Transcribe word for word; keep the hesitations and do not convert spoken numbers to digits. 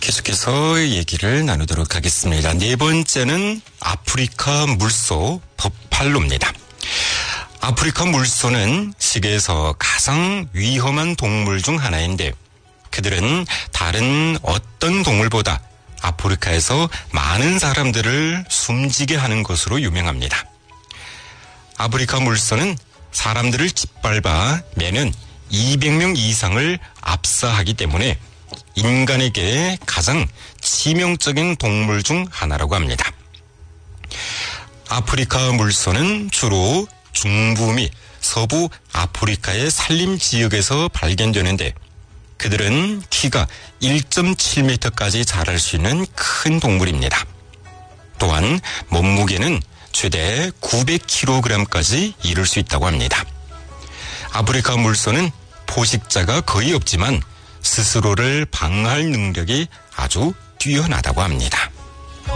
계속해서 얘기를 나누도록 하겠습니다. 네 번째는 아프리카 물소 버팔로입니다. 아프리카 물소는 세계에서 가장 위험한 동물 중 하나인데 그들은 다른 어떤 동물보다 아프리카에서 많은 사람들을 숨지게 하는 것으로 유명합니다. 아프리카 물소는 사람들을 짓밟아 매년 이백 명 이상을 압사하기 때문에 인간에게 가장 치명적인 동물 중 하나라고 합니다. 아프리카 물소는 주로 중부 및 서부 아프리카의 산림 지역에서 발견되는데 그들은 키가 일 점 칠 미터까지 자랄 수 있는 큰 동물입니다. 또한 몸무게는 최대 구백 킬로그램까지 이를 수 있다고 합니다. 아프리카 물소는 포식자가 거의 없지만 스스로를 방어할 능력이 아주 뛰어나다고 합니다.